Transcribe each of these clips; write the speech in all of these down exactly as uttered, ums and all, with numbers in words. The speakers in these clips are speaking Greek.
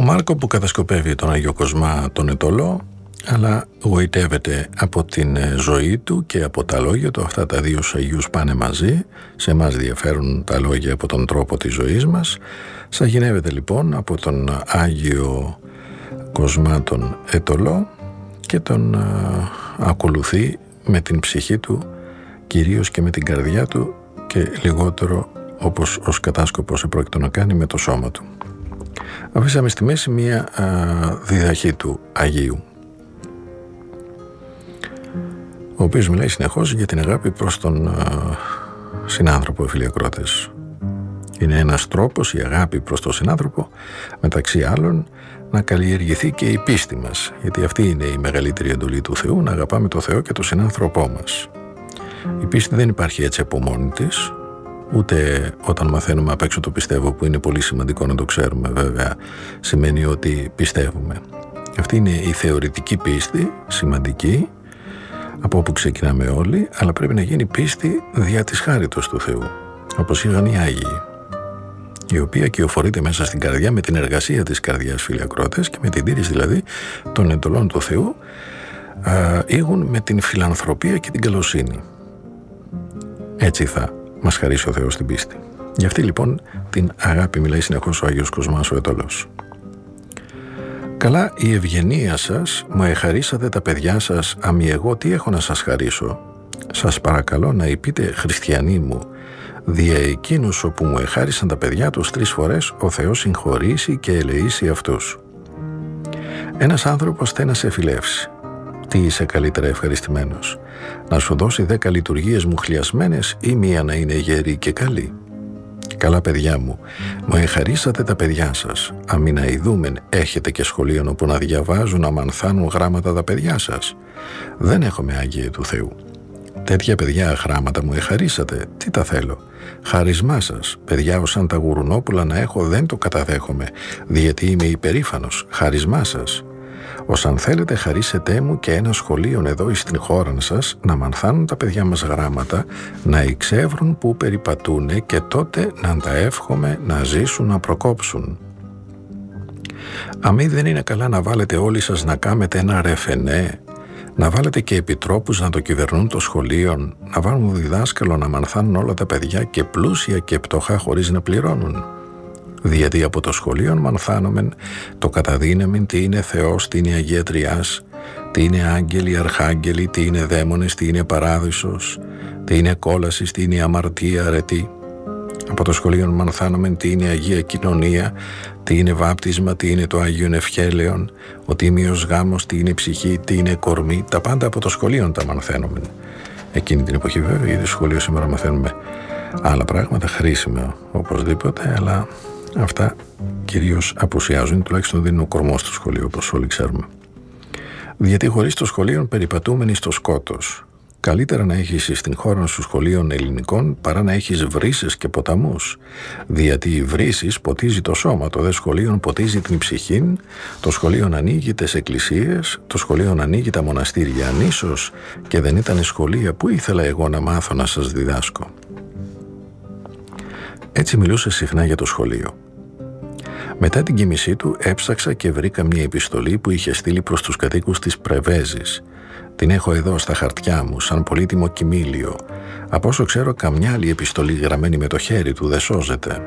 Μάρκο που κατασκοπεύει τον Άγιο Κοσμά τον Αιτωλό, αλλά γοητεύεται από την ζωή του και από τα λόγια του. Αυτά τα δύο Αγίους πάνε μαζί. Σε εμάς διαφέρουν τα λόγια από τον τρόπο της ζωής μας. Σαγηνεύεται λοιπόν από τον Άγιο Κοσμά τον Αιτωλό και τον α, ακολουθεί με την ψυχή του, κυρίως και με την καρδιά του, και λιγότερο όπως ως κατάσκοπος επρόκειτο να κάνει με το σώμα του. Αφήσαμε στη μέση μία α, διδαχή του Αγίου, ο οποίος μιλάει συνεχώς για την αγάπη προς τον α, συνάνθρωπο, φίλοι ακρότες. Είναι ένας τρόπος, η αγάπη προς τον συνάνθρωπο, μεταξύ άλλων, να καλλιεργηθεί και η πίστη μας, γιατί αυτή είναι η μεγαλύτερη εντολή του Θεού, να αγαπάμε τον Θεό και τον συνάνθρωπό μας. Η πίστη δεν υπάρχει έτσι από μόνη της, ούτε όταν μαθαίνουμε απ' έξω το πιστεύω, που είναι πολύ σημαντικό να το ξέρουμε βέβαια, σημαίνει ότι πιστεύουμε. Αυτή είναι η θεωρητική πίστη, σημαντική, από όπου ξεκινάμε όλοι, αλλά πρέπει να γίνει πίστη δια της χάριτος του Θεού, όπως είχαν οι Άγιοι, η οποία κυοφορείται μέσα στην καρδιά με την εργασία της καρδιάς, φίλοι ακρότες, και με την τήρηση δηλαδή των εντολών του Θεού, α, ήγουν με την φιλανθρωπία και την καλοσύνη. Έτσι θα μας χαρίσει ο Θεός την πίστη. Γι' αυτή λοιπόν την αγάπη μιλάει συνεχώς ο Άγιος Κοσμάς ο Αιτωλός. Καλά η ευγενία σας μου εχαρίσατε τα παιδιά σας, αμη εγώ τι έχω να σας χαρίσω. Σας παρακαλώ να υπείτε χριστιανοί μου, δια εκείνους όπου μου εχάρισαν τα παιδιά τους τρεις φορές, ο Θεός συγχωρήσει και ελεήσει αυτούς. Ένας άνθρωπος θέλει να σε φιλεύσει. Τι είσαι καλύτερα ευχαριστημένος, να σου δώσει δέκα λειτουργίες μου χλιασμένες ή μία να είναι γερή και καλή? Καλά παιδιά μου, μου εχαρίσατε τα παιδιά σας, αμη να ειδούμεν έχετε και σχολείων όπου να διαβάζουν, να μανθάνουν γράμματα τα παιδιά σας? Δεν έχουμε Άγιε του Θεού. Τέτοια παιδιά γράμματα μου εχαρίσατε, τι τα θέλω? Χάρισμά σας, παιδιά ως σαν τα γουρουνόπουλα να έχω δεν το καταδέχομαι, διότι είμαι υπερήφανος, χάρισμά σας. Ως αν θέλετε χαρίσετε μου και ένα σχολείο εδώ εις την χώρα σας, να μανθάνουν τα παιδιά μας γράμματα, να εξεύρουν που περιπατούνε και τότε να τα εύχομαι να ζήσουν, να προκόψουν. Αμή δεν είναι καλά να βάλετε όλοι σας να κάμετε ένα ρεφενέ, να βάλετε και επιτρόπους να το κυβερνούν το σχολείο, να βάλουν διδάσκαλο να μανθάνουν όλα τα παιδιά και πλούσια και πτωχά χωρίς να πληρώνουν? Διότι από το σχολείο μανθάνομεν το καταδύναμεν τι είναι Θεός, τι είναι Αγία Τριάς, τι είναι άγγελοι, αρχάγγελοι, τι είναι δαίμονες, τι είναι παράδεισος, τι είναι κόλασης, τι είναι αμαρτία, αρετή. Από το σχολείο μανθάνομεν τι είναι Αγία Κοινωνία, τι είναι βάπτισμα, τι είναι το Άγιον Ευχέλαιον, ο τίμιος γάμος, τι είναι ψυχή, τι είναι κορμί. Τα πάντα από το σχολείο τα μαθαίνουμε. Εκείνη την εποχή βέβαια, γιατί στο σχολείο σήμερα μαθαίνουμε άλλα πράγματα χρήσιμα οπωσδήποτε, αλλά αυτά κυρίως απουσιάζουν, τουλάχιστον δεν είναι ο κορμός του σχολείου, όπως όλοι ξέρουμε. Γιατί χωρίς το σχολείο περιπατούμενοι στο σκότος. Καλύτερα να έχεις στην χώρα σου σχολείων ελληνικών παρά να έχεις βρύσες και ποταμούς. Διότι οι βρύσεις ποτίζει το σώμα, το δε σχολείον ποτίζει την ψυχή, το σχολείον ανοίγει τις εκκλησίες, το σχολείον ανοίγει τα μοναστήρια. Αν ίσως και δεν ήταν σχολεία, που ήθελα εγώ να μάθω να σας διδάσκω. Έτσι μιλούσε συχνά για το σχολείο. Μετά την κοιμησή του έψαξα και βρήκα μια επιστολή που είχε στείλει προς τους κατοίκους της Πρεβέζης. Την έχω εδώ στα χαρτιά μου, σαν πολύτιμο κοιμήλιο. Από όσο ξέρω, καμιά άλλη επιστολή γραμμένη με το χέρι του δεν σώζεται.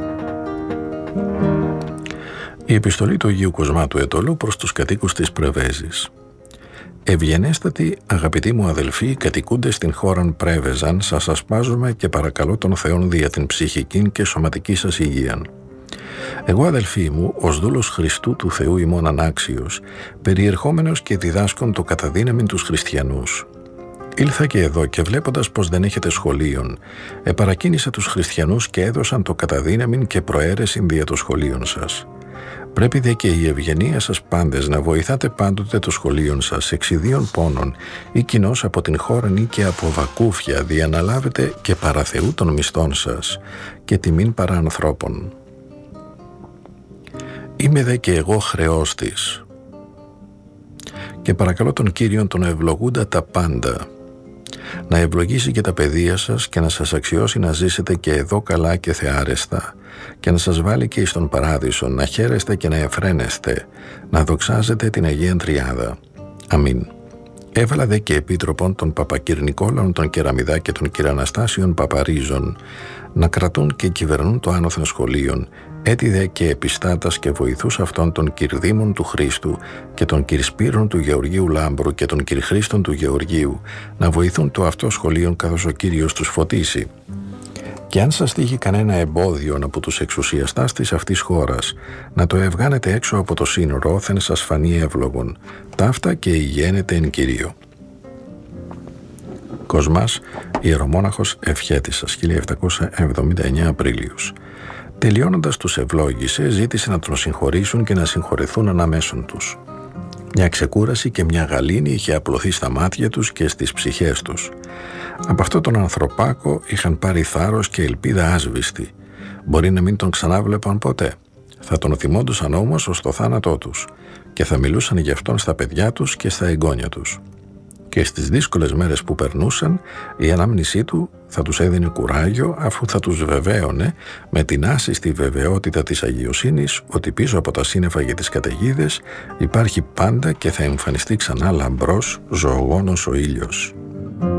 Η επιστολή του Αγίου Κοσμά του Αιτωλού προς τους κατοίκους της Πρεβέζης. Ευγενέστατοι αγαπητοί μου αδελφοί, κατοικούντες στην χώραν Πρέβεζαν, σας ασπάζομαι και παρακαλώ τον Θεόν δια την ψυχική και σωματική σας υγεία. Εγώ αδελφοί μου, ως δούλος Χριστού του Θεού ημών ανάξιος, περιερχόμενος και διδάσκων το καταδύναμιν τους χριστιανούς. Ήλθα και εδώ και βλέποντας πως δεν έχετε σχολείων, επαρακίνησα τους χριστιανούς και έδωσαν το καταδύναμιν και προαίρεσιν δια το σχολείων σας. Πρέπει δε και η ευγενία σας πάντες να βοηθάτε πάντοτε το σχολείον σας εξ ιδίων πόνων ή κοινώς από την χώραν ή και από βακούφια, διαναλάβετε και παρά Θεού των μισθών σας και τιμήν παρά ανθρώπων. Είμαι δε και εγώ χρεός της και παρακαλώ τον Κύριον τον ευλογούντα τα πάντα να ευλογήσει και τα παιδεία σας και να σας αξιώσει να ζήσετε και εδώ καλά και θεάρεστα και να σας βάλει και εις τον παράδεισο, να χαίρεστε και να εφραίνεστε, να δοξάζετε την Αγία Τριάδα. Αμήν. Έβαλα δε και επίτροπον τον Παπακυρνικόλαον, τον Κεραμιδά και τον Κυραναστάσιον Παπαρίζων να κρατούν και κυβερνούν το άνωθεν σχολείων, έτι δε και επιστάτας και βοηθούς αυτών των Κυρδήμων του Χρήστου και των Κυρσπύρων του Γεωργίου Λάμπρου και των Κυρχρήστων του Γεωργίου να βοηθούν το αυτό σχολείον καθώς ο Κύριος τους φωτίσει. Και αν σας τύχει κανένα εμπόδιον από τους εξουσιαστάς της αυτής χώρας, να το ευγάνετε έξω από το σύνορο, όθεν σας φανεί εύλογον, ταύτα και ηγαίνετε εν Κυρίω. Κοσμάς, ιερομόναχος Ευχέτισσας, χίλια επτακόσια εβδομήντα εννέα Απρίλιος. Τελειώνοντας τους ευλόγησε, ζήτησε να τον συγχωρήσουν και να συγχωρεθούν αναμέσων τους. Μια ξεκούραση και μια γαλήνη είχε απλωθεί στα μάτια τους και στις ψυχές τους. Από αυτό τον ανθρωπάκο είχαν πάρει θάρρος και ελπίδα άσβηστη. Μπορεί να μην τον ξανάβλεπαν ποτέ. Θα τον θυμόντουσαν όμως ως το θάνατό τους και θα μιλούσαν γι' αυτόν στα παιδιά τους και στα εγγόνια τους. Και στις δύσκολες μέρες που περνούσαν, η ανάμνησή του θα τους έδινε κουράγιο, αφού θα τους βεβαίωνε με την άσυστη βεβαιότητα της αγιοσύνης ότι πίσω από τα σύννεφα και τις καταιγίδες υπάρχει πάντα και θα εμφανιστεί ξανά λαμπρός, ζωογόνος ο ήλιος.